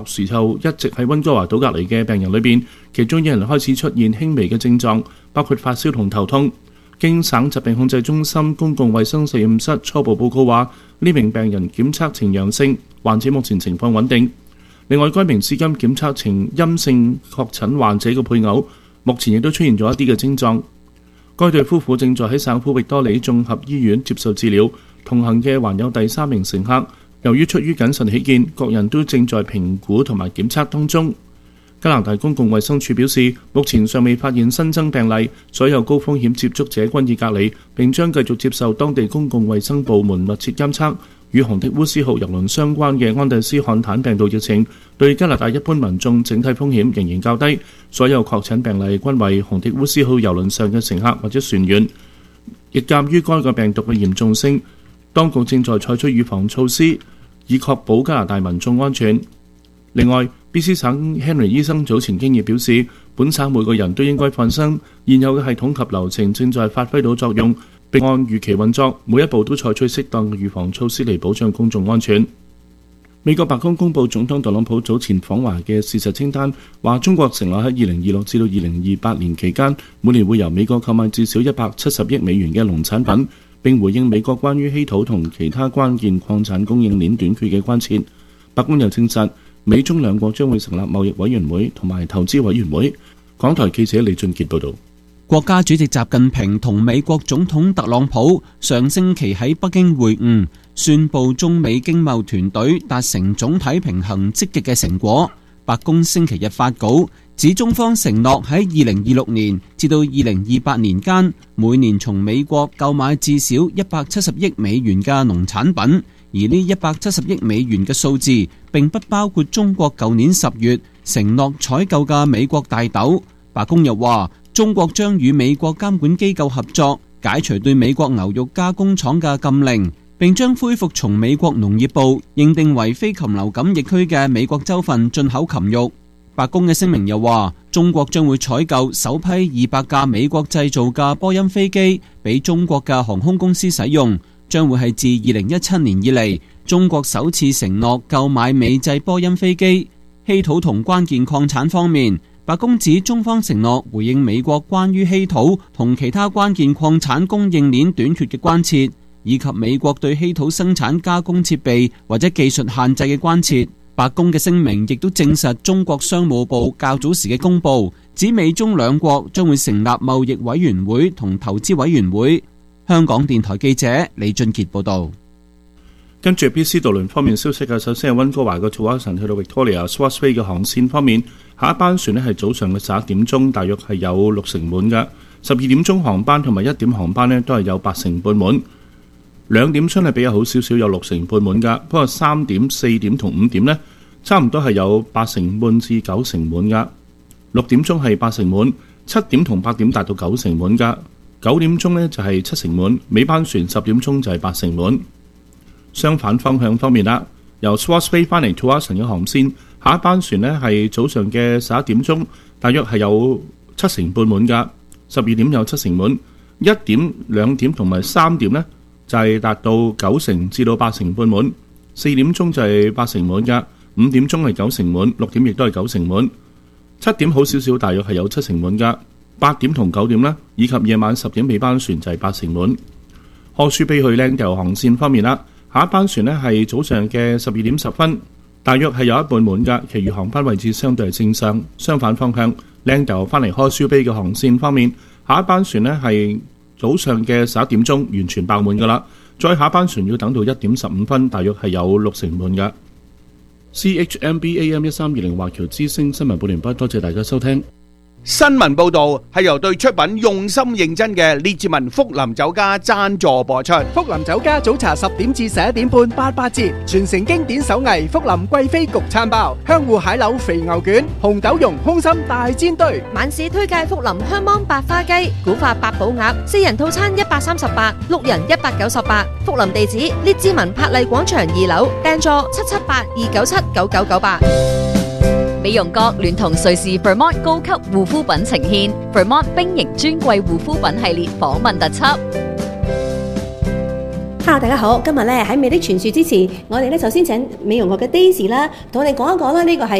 時候一直喺溫哥華島隔離嘅病人裏邊，其中有人開始出現輕微嘅症狀，包括發燒同頭痛。經省疾病控制中心公共衛生實驗室初步報告話，呢名病人檢測呈陽性，患者目前情況穩定。另外，該名至今檢測呈陰性確診患者嘅配偶，目前亦都出現咗一啲嘅症狀。該對夫婦正在喺省府域多利綜合醫院接受治療，同行嘅還有第3名乘客。由於出於謹慎起見，各人都正在評估同埋檢測當中。加拿大公共衛生署表示，目前尚未發現新增病例，所有高風險接觸者均已隔離，並將繼續接受當地公共衛生部門密切監測。與紅的烏斯號郵輪相關嘅安第斯漢坦病毒疫情，對加拿大一般民眾整體風險仍然較低。所有確診病例均為紅的烏斯號郵輪上嘅乘客或者船員。亦鑑於該個病毒嘅嚴重性，當局正在採取預防措施，以確保加拿大民眾安全。另外，BC 省 Henry 醫生早前經已表示，本省每個人都應該放心，現有嘅系統及流程正在發揮到作用，並按預期運作，每一步都採取適當嘅預防措施嚟保障公眾安全。美國白宮公佈總統特朗普早前訪華嘅事實清單，話中國承諾喺2026至到2028年期間，每年會由美國購買至少170億美元嘅農產品，並回應美國關於稀土同其他關鍵礦產供應鏈短缺嘅關切。白宮又證實，美中兩國將會成立貿易委員會同埋投資委員會。港台記者李俊傑報導。 國家主席習近平同美國總統特朗普上星期喺北京會晤，宣布中美經貿團隊達成總體平衡積極嘅成果。白宮星期日發稿指，中方承諾喺2026年至到2028年間，每年從美國購買至少170億美元嘅農產品，而呢170億美元嘅數字並不包括中國舊年10月承諾採購嘅美國大豆。白宮又話，中國將與美國監管機構合作，解除對美國牛肉加工廠嘅禁令，並將恢復從美國農業部認定為非禽流感疫區嘅美國州份進口禽肉。白宮嘅聲明又話，中國將會採購首批200架美國製造嘅波音飛機俾中國嘅航空公司使用，將會係自2017年以嚟中國首次承諾購買美製波音飛機。稀土同關鍵礦產方面，白宮指中方承諾回應美國關於稀土同其他關鍵礦產供應鏈短缺嘅關切，以及美國對稀土生產加工設備或者技術限制嘅關切。白宮嘅聲明亦都證實中國商務部較早時嘅公佈，指美中兩國將會成立貿易委員會同投資委員會。香港電台記者李俊傑報道。 跟住 BC 渡輪方面消息嘅，首先係溫哥華嘅 Tsawwassen 去到 Victoria、Swartz Bay 嘅航線方面，下一班船呢係早上嘅11點鐘，大約係有6成滿嘅。12點鐘航班同埋1點航班呢都係有8成半滿。2點鐘係比較好少少，有6成半滿㗎。不過3點、4點同5點呢，差唔多係有8成半至9成滿㗎。6點鐘係8成滿，7點同8點達到9成滿㗎。9點鐘呢就係7成滿，尾班船10點鐘就係8成滿。相反方向方面啦，由 Swartz Bay 翻嚟 Tsawwassen 嘅航線，下一班船呢係早上嘅11點鐘，大約係有7成半滿㗎。12點有7成滿，1點、2點同埋3點呢就係達到9成至到8成半滿。4點鐘就係8成滿㗎，5點鐘係9成滿，6點亦都係9成滿。7點好少少，大約係有7成滿㗎。8點同9點呢，以及夜晚10點尾班船就係8成滿。Horseshoe Bay 去 Langdale 航線方面啦，下一班船呢係早上嘅12點10分，大約係有一半滿㗎，其餘航班位置相對係正常。相反方向 Langdale 翻嚟 Horseshoe Bay 嘅航線方面，下一班船呢係早上嘅11點鐘完全爆滿㗎啦，再下班船要等到1點15分，大約係有6成滿㗎。CHMB AM 1320華僑之聲新聞報完畢，多謝大家收聽。 新聞報道係由對出品用心認真嘅列治文福林酒家贊助播出。 福林酒家早茶10點至11點半88折，傳承經典手藝福林貴妃焗餐包、香芋蟹柳肥牛卷、紅豆蓉空心大煎堆。 晚市推介福林香芒白花雞、古法八寶鴨，4人套餐138， 6人198。福林地址列治文柏麗廣場2樓，訂座778-297-9998。 美容閣聯同瑞士 Vermont 高級護膚品呈獻 Vermont 冰型專櫃護膚品系列訪問特輯。 Hello， 大家好，今日咧喺美的傳說之前，我哋咧首先請美容學嘅 Daisy 啦，同我哋講一講啦，呢個係